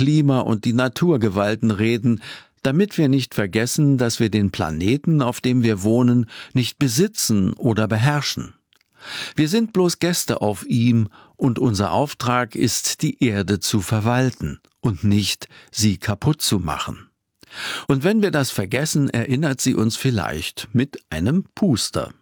Klima und die Naturgewalten reden, damit wir nicht vergessen, dass wir den Planeten, auf dem wir wohnen, nicht besitzen oder beherrschen. Wir sind bloß Gäste auf ihm und unser Auftrag ist, die Erde zu verwalten und nicht, sie kaputt zu machen. Und wenn wir das vergessen, erinnert sie uns vielleicht mit einem Puster.